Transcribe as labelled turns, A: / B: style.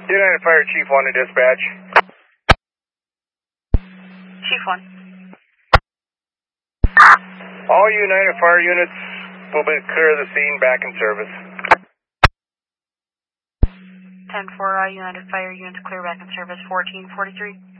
A: United Fire Chief 1 to dispatch.
B: Chief 1.
A: All United Fire units will be clear of the scene, back in service.
B: 10-4, United Fire units clear back in service, 1443.